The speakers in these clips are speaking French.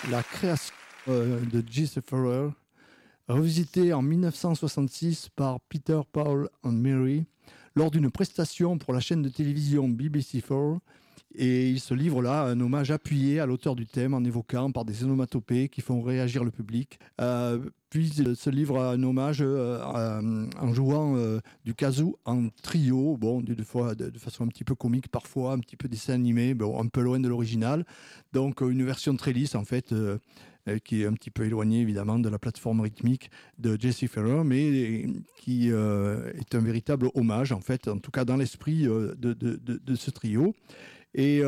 La création de Jesse Farrell, revisitée en 1966 par Peter, Paul and Mary lors d'une prestation pour la chaîne de télévision BBC4. Et il se livre là un hommage appuyé à l'auteur du thème en évoquant par des onomatopées qui font réagir le public. Puis il se livre un hommage en jouant du kazoo en trio, bon, de façon un petit peu comique parfois, un petit peu dessin animé, bon, un peu loin de l'original. Donc une version très lisse en fait, qui est un petit peu éloignée évidemment de la plateforme rythmique de Jesse Farrell, mais qui est un véritable hommage en fait, en tout cas dans l'esprit de ce trio. Et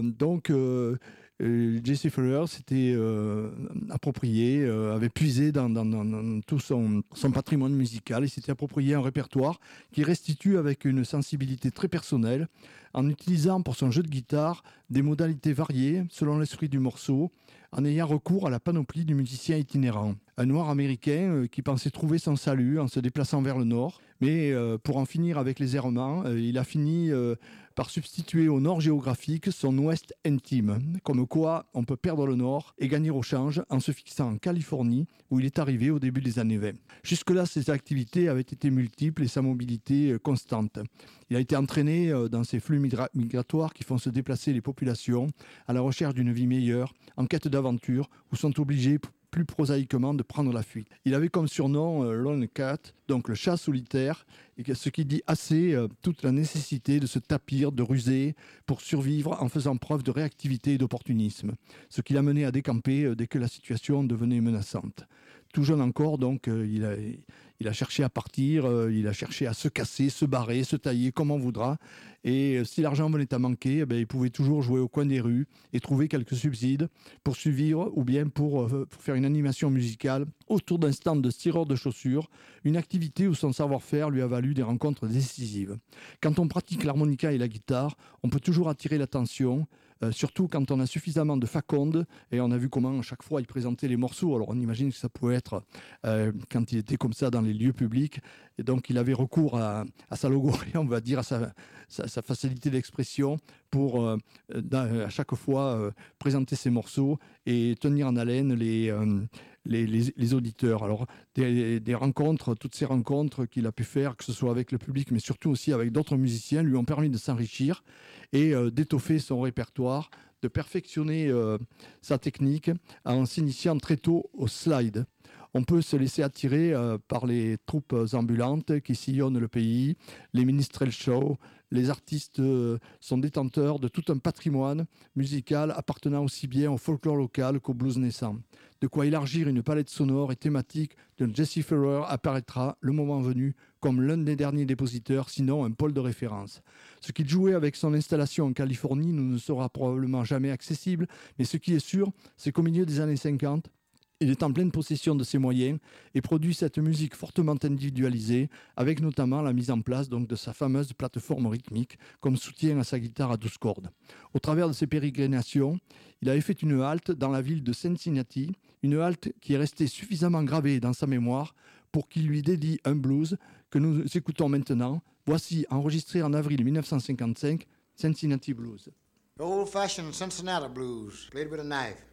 Jesse Farrell s'était approprié, avait puisé dans tout son patrimoine musical. Il s'était approprié un répertoire qui restitue avec une sensibilité très personnelle, en utilisant pour son jeu de guitare des modalités variées selon l'esprit du morceau, en ayant recours à la panoplie du musicien itinérant. Un noir américain qui pensait trouver son salut en se déplaçant vers le nord, mais pour en finir avec les errements, il a fini par substituer au nord géographique son ouest intime. Comme quoi, on peut perdre le nord et gagner au change en se fixant en Californie, où il est arrivé au début des années 20. Jusque-là, ses activités avaient été multiples et sa mobilité constante. Il a été entraîné dans ces flux migratoires qui font se déplacer les populations à la recherche d'une vie meilleure, en quête d'aventure, ou sont obligés plus prosaïquement de prendre la fuite. Il avait comme surnom Lone Cat, donc le chat solitaire, et ce qui dit assez toute la nécessité de se tapir, de ruser pour survivre en faisant preuve de réactivité et d'opportunisme, ce qui l'a mené à décamper dès que la situation devenait menaçante. Tout jeune encore, donc, il a cherché à partir, il a cherché à se casser, se barrer, se tailler comme on voudra. Et si l'argent venait à manquer, il pouvait toujours jouer au coin des rues et trouver quelques subsides pour survivre ou bien pour faire une animation musicale autour d'un stand de tireur de chaussures, une activité où son savoir-faire lui a valu des rencontres décisives. Quand on pratique l'harmonica et la guitare, on peut toujours attirer l'attention, surtout quand on a suffisamment de faconde, et on a vu comment à chaque fois il présentait les morceaux. Alors on imagine que ça pouvait être quand il était comme ça dans les lieux publics, et donc il avait recours à sa logorée, on va dire, à sa facilité d'expression pour à chaque fois présenter ses morceaux et tenir en haleine les auditeurs. Alors des rencontres, toutes ces rencontres qu'il a pu faire, que ce soit avec le public mais surtout aussi avec d'autres musiciens, lui ont permis de s'enrichir et d'étoffer son répertoire, de perfectionner sa technique en s'initiant très tôt au slide. On peut se laisser attirer par les troupes ambulantes qui sillonnent le pays, les minstrel shows. Les artistes sont détenteurs de tout un patrimoine musical appartenant aussi bien au folklore local qu'au blues naissant. De quoi élargir une palette sonore et thématique de Jesse Farrell apparaîtra, le moment venu, comme l'un des derniers dépositeurs, sinon un pôle de référence. Ce qu'il jouait avec son installation en Californie nous ne sera probablement jamais accessible, mais ce qui est sûr, c'est qu'au milieu des années 50, il est en pleine possession de ses moyens et produit cette musique fortement individualisée, avec notamment la mise en place donc, de sa fameuse plateforme rythmique comme soutien à sa guitare à 12 cordes. Au travers de ses pérégrinations, il avait fait une halte dans la ville de Cincinnati, une halte qui est restée suffisamment gravée dans sa mémoire pour qu'il lui dédie un blues que nous écoutons maintenant. Voici, enregistré en avril 1955, Cincinnati Blues. Old-fashioned Cincinnati blues, played with a knife.